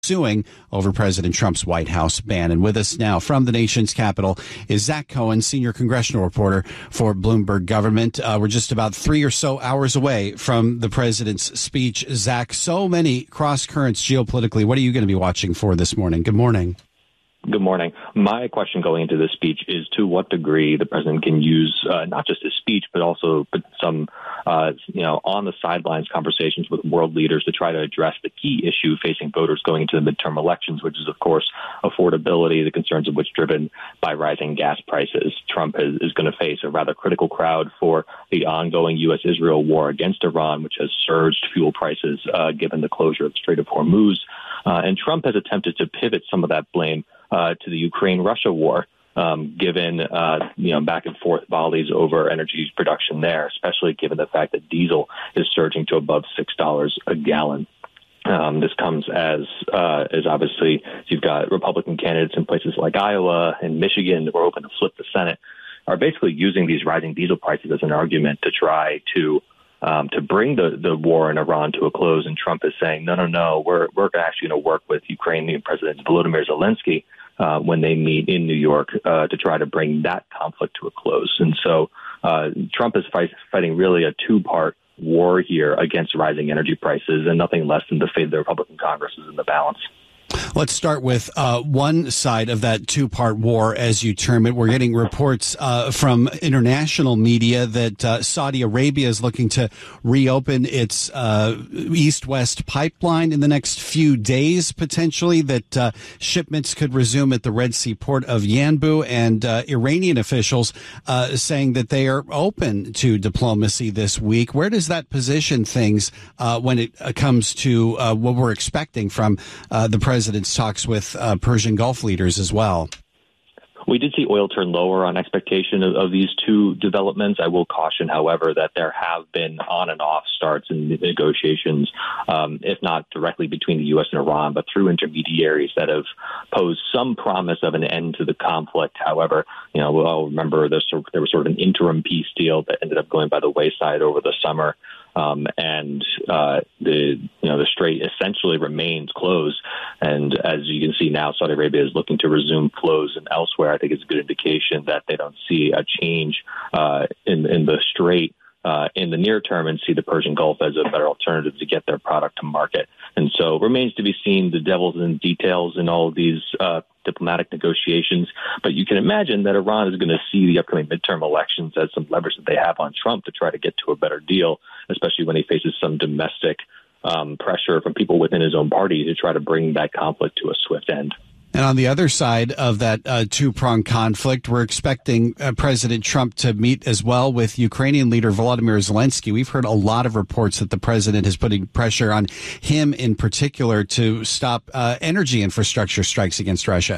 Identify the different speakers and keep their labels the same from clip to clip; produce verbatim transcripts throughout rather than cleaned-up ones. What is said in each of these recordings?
Speaker 1: suing over President Trump's White House ban. And with us now from the nation's capital is Zach Cohen, senior congressional reporter for Bloomberg Government. Uh, we're just about three or so hours away from the president's speech. Zach, so many cross currents geopolitically. What are you going to be watching for this morning? Good morning.
Speaker 2: Good morning. My question going into this speech is to what degree the president can use uh, not just his speech, but also some, uh, you know, on the sidelines conversations with world leaders to try to address the key issue facing voters going into the midterm elections, which is, of course, affordability, the concerns of which driven by rising gas prices. Trump is, is going to face a rather critical crowd for the ongoing U S Israel war against Iran, which has surged fuel prices uh, given the closure of the Strait of Hormuz. Uh, and Trump has attempted to pivot some of that blame Uh, to the Ukraine-Russia war, um, given uh, you know back and forth volleys over energy production there, especially given the fact that diesel is surging to above six dollars a gallon. Um, this comes as uh, as obviously you've got Republican candidates in places like Iowa and Michigan that were hoping to flip the Senate, are basically using these rising diesel prices as an argument to try to Um, to bring the, the war in Iran to a close. And Trump is saying, no, no, no, we're we're actually going to work with Ukrainian President Volodymyr Zelensky uh, when they meet in New York uh, to try to bring that conflict to a close. And so uh, Trump is fight, fighting really a two-part war here against rising energy prices, and nothing less than the fate of the Republican Congress is in the balance.
Speaker 1: Let's start with uh, one side of that two-part war, as you term it. We're getting reports uh, from international media that uh, Saudi Arabia is looking to reopen its uh, east-west pipeline in the next few days, potentially, that uh, shipments could resume at the Red Sea port of Yanbu, and uh, Iranian officials uh, saying that they are open to diplomacy this week. Where does that position things uh, when it comes to uh, what we're expecting from uh, the president? President's talks with uh, Persian Gulf leaders as well?
Speaker 2: We did see oil turn lower on expectation of, of these two developments. I will caution, however, that there have been on and off starts in negotiations, um, if not directly between the U S and Iran, but through intermediaries that have posed some promise of an end to the conflict. However, you know, I'll remember this, there was sort of an interim peace deal that ended up going by the wayside over the summer. Um, and uh, the you know the strait essentially remains closed. And as you can see now, Saudi Arabia is looking to resume flows and elsewhere. I think it's a good indication that they don't see a change uh, in in the strait uh, in the near term, and see the Persian Gulf as a better alternative to get their product to market. And so remains to be seen. The devil's in details in all of these uh, diplomatic negotiations. But you can imagine that Iran is going to see the upcoming midterm elections as some leverage that they have on Trump to try to get to a better deal, especially when he faces some domestic um, pressure from people within his own party to try to bring that conflict to a swift end.
Speaker 1: And on the other side of that uh, two-pronged conflict, we're expecting uh, President Trump to meet as well with Ukrainian leader Volodymyr Zelensky. We've heard a lot of reports that the president is putting pressure on him in particular to stop uh, energy infrastructure strikes against Russia.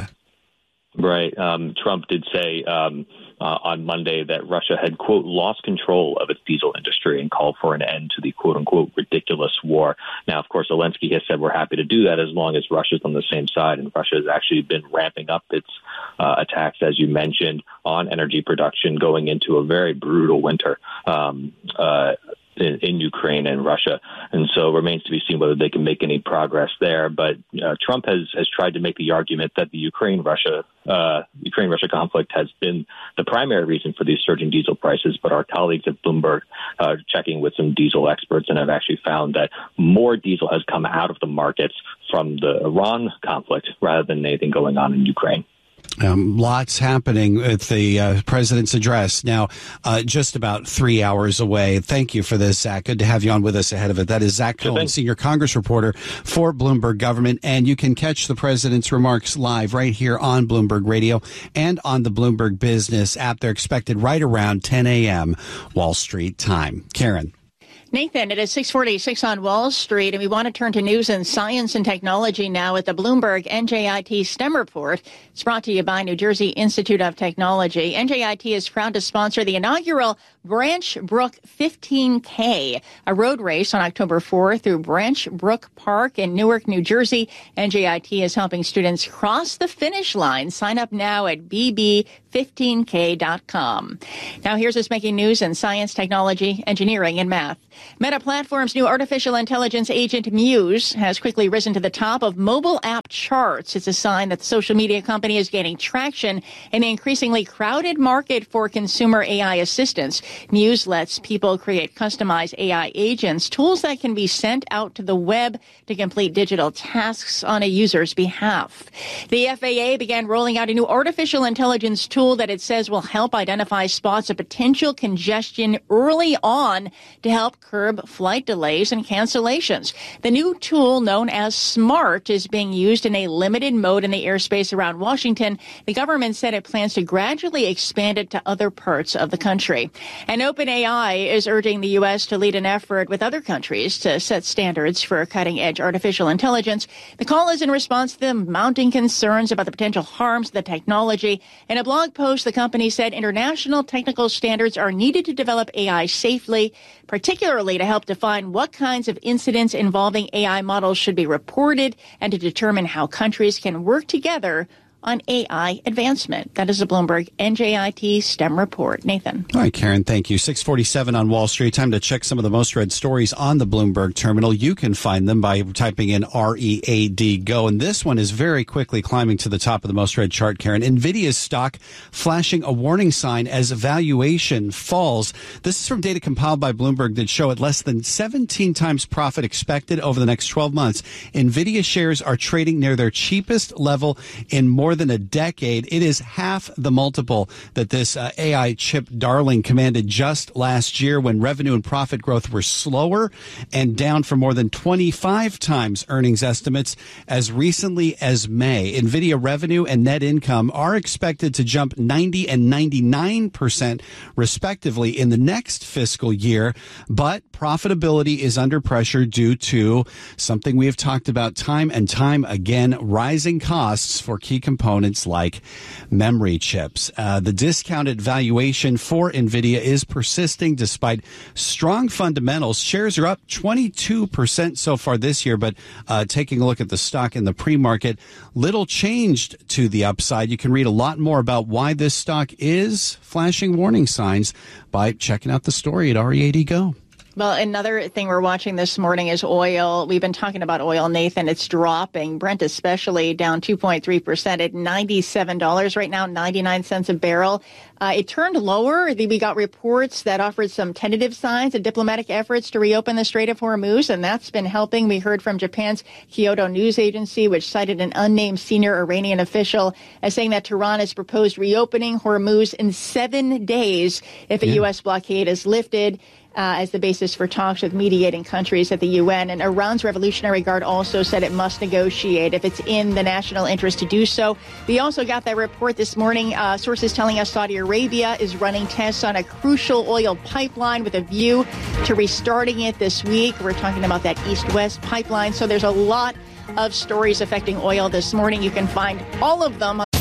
Speaker 2: Right. Um, Trump did say um, uh, on Monday that Russia had, quote, lost control of its diesel industry and called for an end to the, quote unquote, ridiculous war. Now, of course, Zelensky has said we're happy to do that as long as Russia's on the same side. And Russia has actually been ramping up its uh, attacks, as you mentioned, on energy production going into a very brutal winter. Um, uh, In, in Ukraine and Russia. And so it remains to be seen whether they can make any progress there. But uh, Trump has, has tried to make the argument that the Ukraine-Russia uh, Ukraine-Russia conflict has been the primary reason for these surging diesel prices. But our colleagues at Bloomberg are checking with some diesel experts and have actually found that more diesel has come out of the markets from the Iran conflict rather than anything going on in Ukraine.
Speaker 1: Um, lots happening with the uh, president's address now, uh, just about three hours away. Thank you for this, Zach. Good to have you on with us ahead of it. That is Zach Cohen, senior Congress reporter for Bloomberg Government. And you can catch the president's remarks live right here on Bloomberg Radio and on the Bloomberg Business app. They're expected right around ten a.m. Wall Street time. Karen.
Speaker 3: Nathan, it is six forty-six on Wall Street, and we want to turn to news and science and technology now at the Bloomberg N J I T STEM Report. It's brought to you by New Jersey Institute of Technology. N J I T is proud to sponsor the inaugural Branch Brook fifteen K, a road race on October fourth through Branch Brook Park in Newark, New Jersey. N J I T is helping students cross the finish line. Sign up now at b b fifteen k dot com. Now here's what's making news in science, technology, engineering, and math. Meta Platforms' new artificial intelligence agent Muse has quickly risen to the top of mobile app charts. It's a sign that the social media company is gaining traction in the increasingly crowded market for consumer A I assistance. Muse lets people create customized A I agents, tools that can be sent out to the web to complete digital tasks on a user's behalf. The F A A began rolling out a new artificial intelligence tool that it says will help identify spots of potential congestion early on to help curb flight delays and cancellations. The new tool, known as SMART, is being used in a limited mode in the airspace around Washington. The government said it plans to gradually expand it to other parts of the country. And OpenAI is urging the U S to lead an effort with other countries to set standards for cutting-edge artificial intelligence. The call is in response to the mounting concerns about the potential harms of the technology. In a blog post, the company said international technical standards are needed to develop A I safely, particularly to help define what kinds of incidents involving A I models should be reported and to determine how countries can work together on A I advancement. That is a Bloomberg N J I T STEM report. Nathan.
Speaker 1: All right, Karen, thank you. six forty-seven on Wall Street. Time to check some of the most read stories on the Bloomberg terminal. You can find them by typing in R E A D Go. And this one is very quickly climbing to the top of the most read chart, Karen. NVIDIA's stock flashing a warning sign as valuation falls. This is from data compiled by Bloomberg that show at less than seventeen times profit expected over the next twelve months. NVIDIA shares are trading near their cheapest level in more than a decade. It is half the multiple that this uh, A I chip darling commanded just last year when revenue and profit growth were slower and down for more than twenty-five times earnings estimates as recently as May. NVIDIA revenue and net income are expected to jump ninety and ninety-nine percent respectively in the next fiscal year, but profitability is under pressure due to something we have talked about time and time again, rising costs for key components like memory chips. Uh, the discounted valuation for NVIDIA is persisting despite strong fundamentals. Shares are up twenty-two percent so far this year, but uh, taking a look at the stock in the pre-market, little changed to the upside. You can read a lot more about why this stock is flashing warning signs by checking out the story at R E A D Go.
Speaker 3: Well, another thing we're watching this morning is oil. We've been talking about oil, Nathan. It's dropping. Brent especially down two point three percent at ninety-seven dollars right now, ninety-nine cents a barrel. Uh, it turned lower. We got reports that offered some tentative signs of diplomatic efforts to reopen the Strait of Hormuz, and that's been helping. We heard from Japan's Kyodo News Agency, which cited an unnamed senior Iranian official as saying that Tehran has proposed reopening Hormuz in seven days if a yeah. U S blockade is lifted. Uh, as the basis for talks with mediating countries at the U N. And Iran's Revolutionary Guard also said it must negotiate if it's in the national interest to do so. We also got that report this morning. Uh, sources telling us Saudi Arabia is running tests on a crucial oil pipeline with a view to restarting it this week. We're talking about that east-west pipeline. So there's a lot of stories affecting oil this morning. You can find all of them